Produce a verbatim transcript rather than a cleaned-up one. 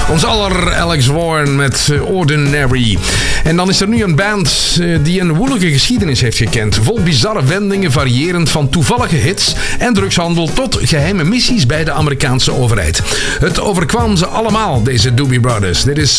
Ons aller Alex Warren met Ordinary. En dan is er nu een band die een woelige geschiedenis heeft gekend. Vol bizarre wendingen, variërend van toevallige hits en drugshandel tot geheime missies bij de Amerikaanse overheid. Het overkwam ze allemaal, deze Doobie Brothers. Dit is